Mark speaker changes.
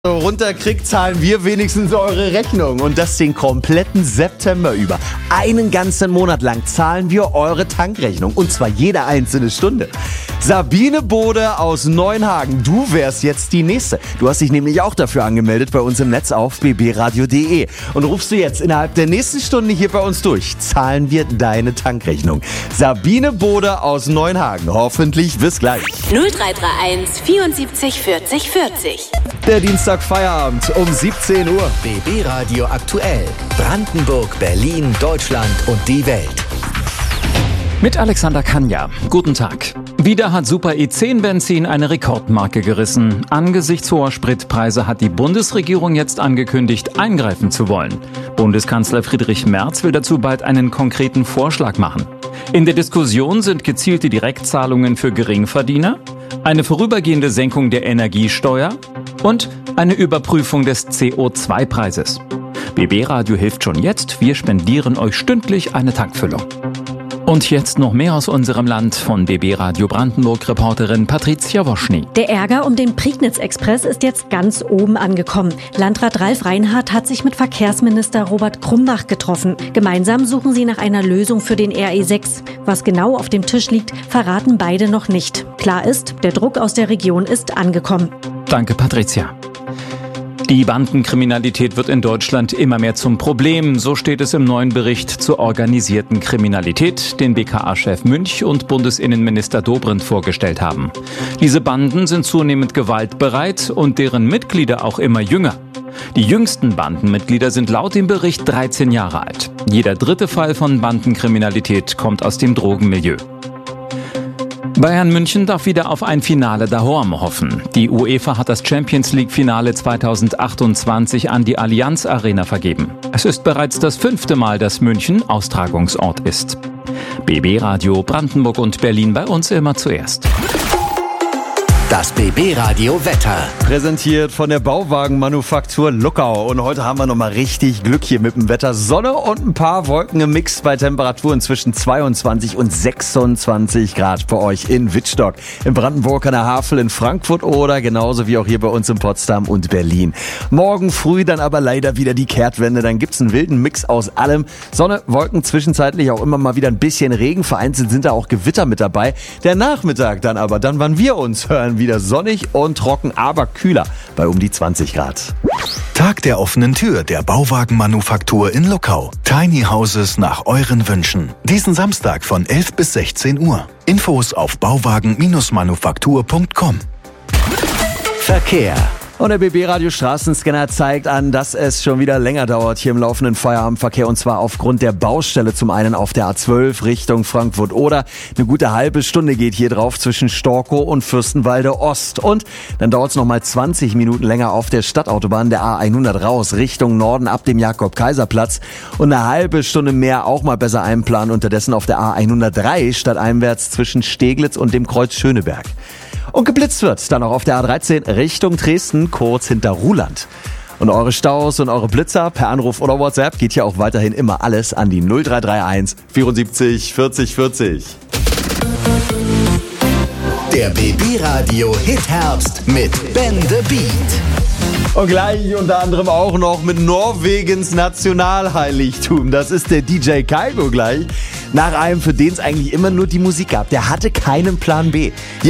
Speaker 1: runterkriegt, zahlen wir wenigstens eure Rechnung. Und das den kompletten September über. Einen ganzen Monat lang zahlen wir eure Tankrechnung. Und zwar jede einzelne Stunde. Sabine Bode aus Neuenhagen, du wärst jetzt die Nächste. Du hast dich nämlich auch dafür angemeldet bei uns im Netz auf bbradio.de. Und rufst du jetzt innerhalb der nächsten Stunde hier bei uns durch, zahlen wir deine Tankrechnung. Sabine Bode aus Neuenhagen. Hoffentlich bis gleich.
Speaker 2: 0331 74 40 40.
Speaker 1: Der Dienstag Feierabend um 17 Uhr.
Speaker 3: BB Radio aktuell. Brandenburg, Berlin, Deutschland und die Welt.
Speaker 4: Mit Alexander Kanja. Guten Tag. Wieder hat Super E10 Benzin eine Rekordmarke gerissen. Angesichts hoher Spritpreise hat die Bundesregierung jetzt angekündigt, eingreifen zu wollen. Bundeskanzler Friedrich Merz will dazu bald einen konkreten Vorschlag machen. In der Diskussion sind gezielte Direktzahlungen für Geringverdiener, eine vorübergehende Senkung der Energiesteuer und eine Überprüfung des CO2-Preises. BB Radio hilft schon jetzt. Wir spendieren euch stündlich eine Tankfüllung. Und jetzt noch mehr aus unserem Land von BB Radio Brandenburg-Reporterin Patricia Woschny.
Speaker 5: Der Ärger um den Prignitz-Express ist jetzt ganz oben angekommen. Landrat Ralf Reinhardt hat sich mit Verkehrsminister Robert Krumbach getroffen. Gemeinsam suchen sie nach einer Lösung für den RE6. Was genau auf dem Tisch liegt, verraten beide noch nicht. Klar ist, der Druck aus der Region ist angekommen.
Speaker 4: Danke, Patricia. Die Bandenkriminalität wird in Deutschland immer mehr zum Problem. So steht es im neuen Bericht zur organisierten Kriminalität, den BKA-Chef Münch und Bundesinnenminister Dobrindt vorgestellt haben. Diese Banden sind zunehmend gewaltbereit und deren Mitglieder auch immer jünger. Die jüngsten Bandenmitglieder sind laut dem Bericht 13 Jahre alt. Jeder dritte Fall von Bandenkriminalität kommt aus dem Drogenmilieu. Bayern München darf wieder auf ein Finale daheim hoffen. Die UEFA hat das Champions-League-Finale 2028 an die Allianz Arena vergeben. Es ist bereits das 5. Mal, dass München Austragungsort ist. BB Radio Brandenburg und Berlin bei uns immer zuerst.
Speaker 3: Das BB Radio Wetter.
Speaker 1: Präsentiert von der Bauwagenmanufaktur Luckau. Und heute haben wir nochmal richtig Glück hier mit dem Wetter. Sonne und ein paar Wolken im Mix bei Temperaturen zwischen 22 und 26 Grad bei euch in Wittstock, in Brandenburg an der Havel, in Frankfurt oder genauso wie auch hier bei uns in Potsdam und Berlin. Morgen früh dann aber leider wieder die Kehrtwende. Dann gibt's einen wilden Mix aus allem. Sonne, Wolken, zwischenzeitlich auch immer mal wieder ein bisschen Regen. Vereinzelt sind da auch Gewitter mit dabei. Der Nachmittag dann aber, dann wann wir uns hören, wieder sonnig und trocken, aber kühler bei um die 20 Grad.
Speaker 6: Tag der offenen Tür der Bauwagenmanufaktur in Luckau. Tiny Houses nach euren Wünschen. Diesen Samstag von 11 bis 16 Uhr. Infos auf bauwagen-manufaktur.com.
Speaker 3: Verkehr.
Speaker 1: Und der BB-Radio Straßenscanner zeigt an, dass es schon wieder länger dauert hier im laufenden Feierabendverkehr. Und zwar aufgrund der Baustelle zum einen auf der A12 Richtung Frankfurt-Oder. Eine gute halbe Stunde geht hier drauf zwischen Storkow und Fürstenwalde Ost. Und dann dauert es nochmal 20 Minuten länger auf der Stadtautobahn der A100 raus Richtung Norden ab dem Jakob-Kaiser-Platz. Und eine halbe Stunde mehr auch mal besser einplanen. Unterdessen auf der A103 stadteinwärts zwischen Steglitz und dem Kreuz Schöneberg. Und geblitzt wird dann auch auf der A13 Richtung Dresden, kurz hinter Ruhland. Und eure Staus und eure Blitzer per Anruf oder WhatsApp geht hier auch weiterhin immer alles an die 0331 74 40 40.
Speaker 3: Der BB Radio Hit Herbst mit Ben the Beat.
Speaker 1: Und gleich unter anderem auch noch mit Norwegens Nationalheiligtum. Das ist der DJ Kaigo gleich. Nach einem, für den es eigentlich immer nur die Musik gab. Der hatte keinen Plan B. Hier